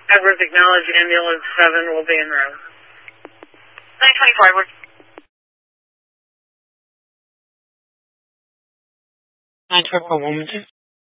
Edwards acknowledged ambulance 7 will be en route. 924 Edwards. 924 Wilmington.